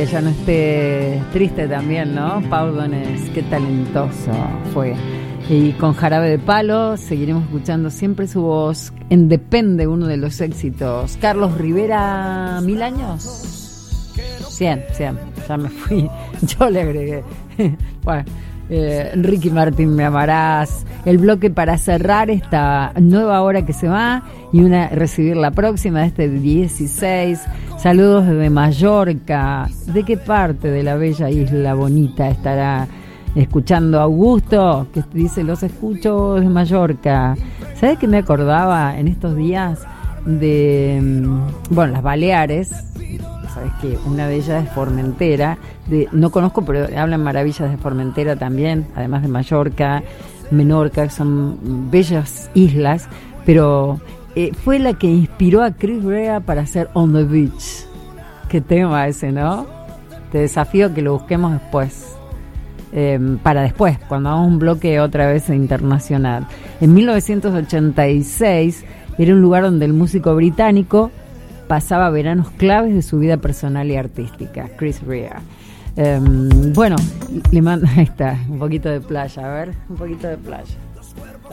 que ya no esté triste también, ¿no? Pau Donés, qué talentoso fue. Y con Jarabe de Palo seguiremos escuchando siempre su voz en Depende, uno de los éxitos. Carlos Rivera, 1000 años. 100, ya me fui, yo le agregué. Bueno, Ricky Martin, Me Amarás. El bloque para cerrar esta nueva hora que se va y recibir la próxima de este 16. Saludos desde Mallorca. ¿De qué parte de la bella isla bonita estará escuchando Augusto? Que dice, los escucho de Mallorca. ¿Sabes qué me acordaba en estos días de, las Baleares? Sabes que una de ellas es Formentera, no conozco, pero hablan maravillas de Formentera también, además de Mallorca, Menorca, son bellas islas, pero fue la que inspiró a Chris Rea para hacer On the Beach. Qué tema ese, ¿no? Te desafío a que lo busquemos después, para después, cuando hagamos un bloque otra vez internacional. En 1986 era un lugar donde el músico británico pasaba veranos claves de su vida personal y artística, Chris Rea. Le mando, ahí está, un poquito de playa, a ver, un poquito de playa.